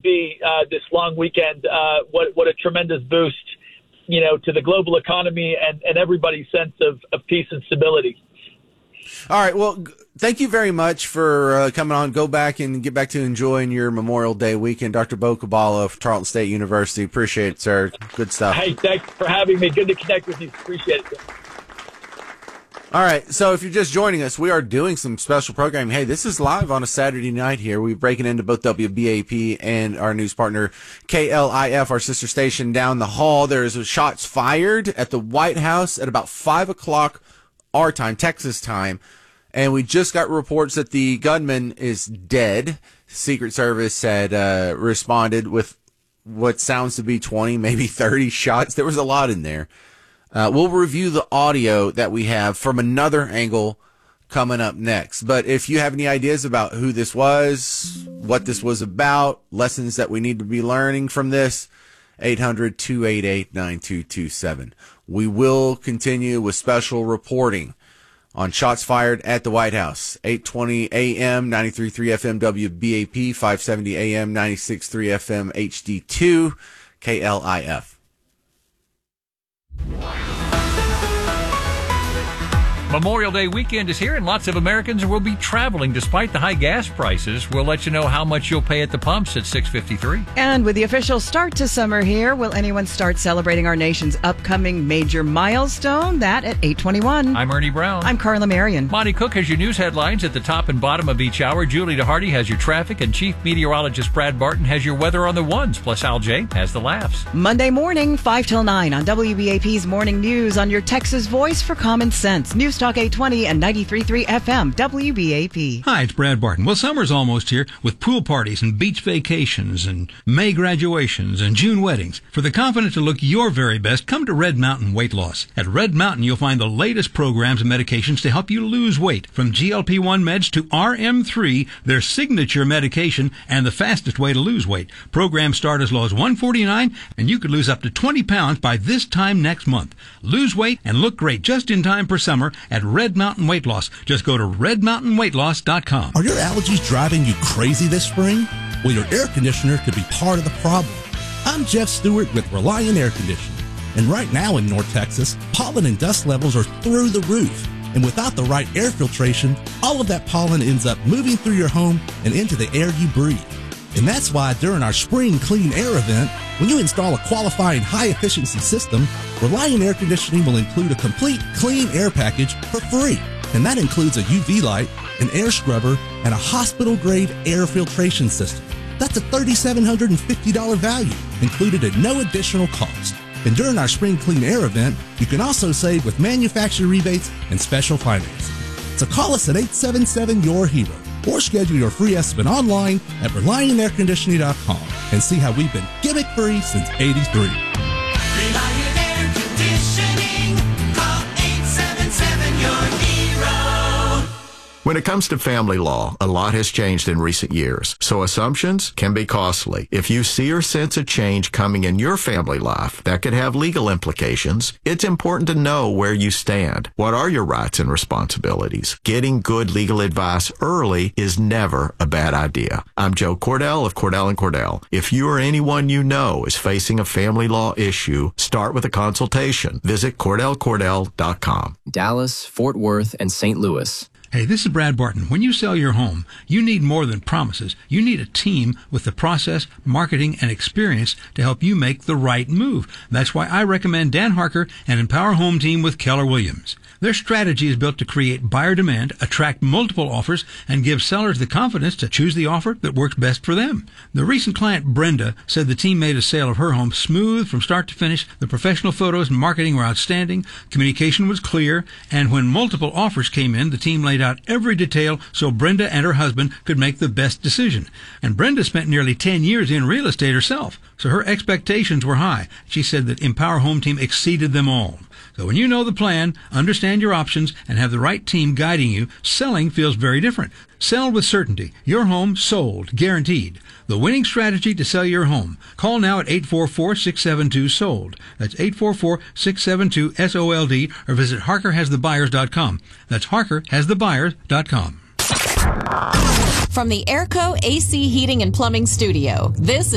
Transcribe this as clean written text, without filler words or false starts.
be this long weekend. What a tremendous boost, to the global economy and everybody's sense of peace and stability. All right. Well, thank you very much for coming on. Go back and get back to enjoying your Memorial Day weekend. Dr. Bo Kabbalah of Tarleton State University. Appreciate it, sir. Good stuff. Hey, thanks for having me. Good to connect with you. Appreciate it. All right. So if you're just joining us, we are doing some special programming. Hey, this is live on a Saturday night here. We're breaking into both WBAP and our news partner, KLIF, our sister station down the hall. There is shots fired at the White House at about 5 o'clock our time, Texas time. And we just got reports that the gunman is dead. Secret Service had responded with what sounds to be 20, maybe 30 shots. There was a lot in there. We'll review the audio that we have from another angle coming up next. But if you have any ideas about who this was, what this was about, lessons that we need to be learning from this, 800-288-9227. We will continue with special reporting on shots fired at the White House. 820 AM, 93.3 FM WBAP, 570 AM, 96.3 FM HD2, KLIF. Memorial Day weekend is here, and lots of Americans will be traveling despite the high gas prices. We'll let you know how much you'll pay at the pumps at 6:53. And with the official start to summer here, will anyone start celebrating our nation's upcoming major milestone? That at 8:21. I'm Ernie Brown. I'm Carla Marion. Monty Cook has your news headlines at the top and bottom of each hour. Julie DeHardy has your traffic, and Chief Meteorologist Brad Barton has your weather on the ones. Plus, Al J has the laughs. Monday morning, 5 till 9 on WBAP's Morning News on your Texas Voice for Common Sense. News Talk 820 and 93.3 FM WBAP. Hi, it's Brad Barton. Well, summer's almost here with pool parties and beach vacations and May graduations and June weddings. For the confident to look your very best, come to Red Mountain Weight Loss. At Red Mountain, you'll find the latest programs and medications to help you lose weight. From GLP-1 meds to RM3, their signature medication and the fastest way to lose weight. Programs start as low as $149, and you could lose up to 20 pounds by this time next month. Lose weight and look great just in time for summer at Red Mountain Weight Loss. Just go to redmountainweightloss.com. Are your allergies driving you crazy this spring? Well, your air conditioner could be part of the problem. I'm Jeff Stewart with Reliant Air Conditioning. And right now in North Texas, pollen and dust levels are through the roof. And without the right air filtration, all of that pollen ends up moving through your home and into the air you breathe. And that's why during our Spring Clean Air event, when you install a qualifying high-efficiency system, Reliant Air Conditioning will include a complete clean air package for free. And that includes a UV light, an air scrubber, and a hospital-grade air filtration system. That's a $3,750 value, included at no additional cost. And during our Spring Clean Air event, you can also save with manufacturer rebates and special financing. So call us at 877-YOUR-HERO. Or schedule your free estimate online at ReliantAirConditioning.com and see how we've been gimmick-free since '83. Reliant Air Conditioning. Call 877-YOUR-HERO. When it comes to family law, a lot has changed in recent years, so assumptions can be costly. If you see or sense a change coming in your family life that could have legal implications, it's important to know where you stand. What are your rights and responsibilities? Getting good legal advice early is never a bad idea. I'm Joe Cordell of Cordell & Cordell. If you or anyone you know is facing a family law issue, start with a consultation. Visit CordellCordell.com. Dallas, Fort Worth, and St. Louis. Hey, this is Brad Barton. When you sell your home, you need more than promises. You need a team with the process, marketing, and experience to help you make the right move. That's why I recommend Dan Harker and Empower Home Team with Keller Williams. Their strategy is built to create buyer demand, attract multiple offers, and give sellers the confidence to choose the offer that works best for them. The recent client, Brenda, said the team made a sale of her home smooth from start to finish. The professional photos and marketing were outstanding. Communication was clear. And when multiple offers came in, the team laid out every detail so Brenda and her husband could make the best decision. And Brenda spent nearly 10 years in real estate herself, so her expectations were high. She said that Empower Home Team exceeded them all. So when you know the plan, understand your options, and have the right team guiding you, selling feels very different. Sell with certainty. Your home sold, guaranteed. The winning strategy to sell your home. Call now at 844-672-SOLD. That's 844-672-SOLD, or visit HarkerHasTheBuyers.com. That's HarkerHasTheBuyers.com. From the Airco AC Heating and Plumbing Studio, this